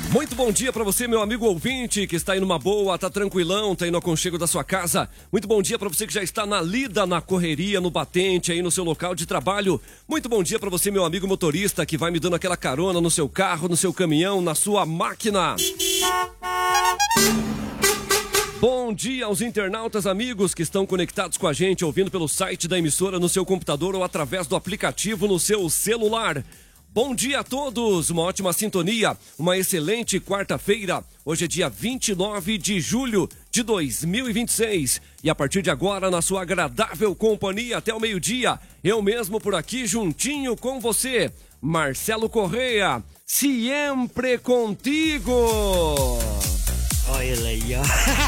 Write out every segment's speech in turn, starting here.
Muito bom dia pra você, meu amigo ouvinte, que está aí numa boa, tá tranquilão, tá aí no aconchego da sua casa. Muito bom dia pra você que já está na lida, na correria, no batente, aí no seu local de trabalho. Muito bom dia pra você, meu amigo motorista, que vai me dando aquela carona no seu carro, no seu caminhão, na sua máquina. Bom dia aos internautas amigos que estão conectados com a gente, ouvindo pelo site da emissora no seu computador ou através do aplicativo no seu celular. Bom dia a todos, uma ótima sintonia, uma excelente quarta-feira. Hoje é dia 29 de julho de 2026 e a partir de agora, na sua agradável companhia até o meio-dia, eu mesmo por aqui juntinho com você, Marcelo Correia, sempre contigo. Olha aí, ó.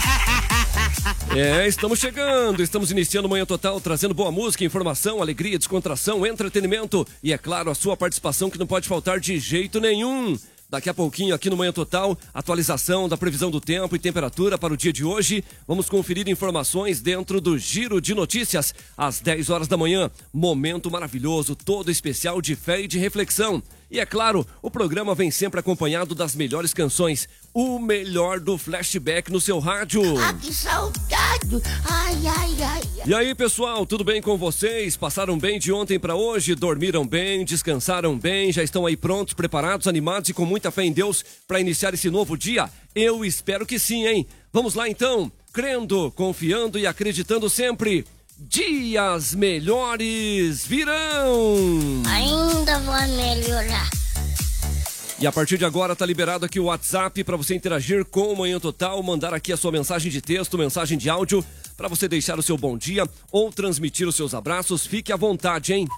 Estamos chegando, estamos iniciando o Manhã Total, trazendo boa música, informação, alegria, descontração, entretenimento e, é claro, a sua participação que não pode faltar de jeito nenhum. Daqui a pouquinho aqui no Manhã Total, atualização da previsão do tempo e temperatura para o dia de hoje. Vamos conferir informações dentro do Giro de Notícias, às 10 horas da manhã. Momento maravilhoso, todo especial de fé e de reflexão. E é claro, o programa vem sempre acompanhado das melhores canções. O melhor do flashback no seu rádio. Ah, que saudade! Ai, ai, ai. E aí, pessoal, tudo bem com vocês? Passaram bem de ontem para hoje? Dormiram bem? Descansaram bem? Já estão aí prontos, preparados, animados e com muita fé em Deus para iniciar esse novo dia? Eu espero que sim, hein? Vamos lá então, crendo, confiando e acreditando sempre. Dias melhores virão! Ainda vai melhorar. E a partir de agora tá liberado aqui o WhatsApp para você interagir com o Manhã Total, mandar aqui a sua mensagem de texto, mensagem de áudio, para você deixar o seu bom dia ou transmitir os seus abraços. Fique à vontade, hein?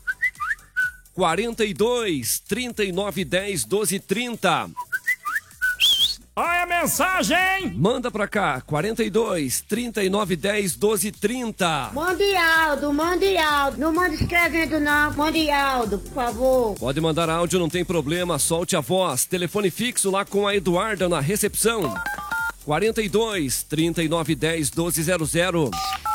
42 39 10 12 30. Olha a mensagem! Manda pra cá, 42 39 10 12 30. Mande áudio. Não manda escrevendo não, mande áudio, por favor. Pode mandar áudio, não tem problema, solte a voz. Telefone fixo lá com a Eduarda na recepção. 42 39 10 12 00.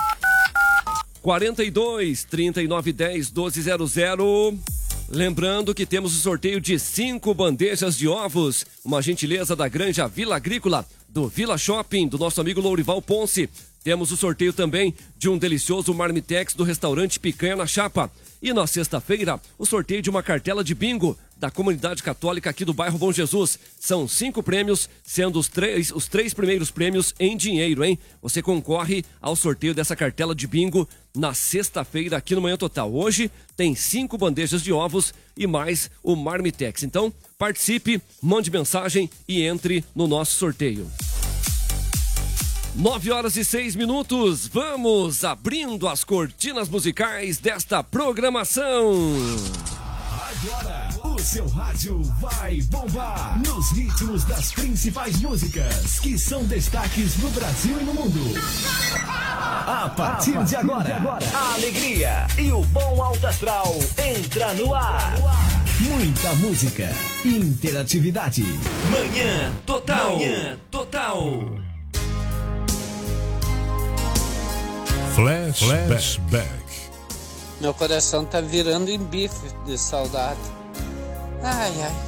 42 39 10 12 00. Lembrando que temos o sorteio de 5 bandejas de ovos, uma gentileza da Granja Vila Agrícola, do Vila Shopping, do nosso amigo Lourival Ponce. Temos o sorteio também de um delicioso marmitex do restaurante Picanha na Chapa. E na sexta-feira, o sorteio de uma cartela de bingo da comunidade católica aqui do bairro Bom Jesus. São 5 prêmios, sendo os três primeiros prêmios em dinheiro, hein? Você concorre ao sorteio dessa cartela de bingo na sexta-feira aqui no Manhã Total. Hoje tem 5 bandejas de ovos e mais o marmitex. Então, participe, mande mensagem e entre no nosso sorteio. 9 horas e 6 minutos, vamos abrindo as cortinas musicais desta programação. Agora, o seu rádio vai bombar nos ritmos das principais músicas que são destaques no Brasil e no mundo. A partir de agora, a alegria e o bom alto astral entra no ar. Muita música, interatividade. Manhã Total. Manhã Total. Flashback. Meu coração tá virando em bife de saudade. Ai, ai.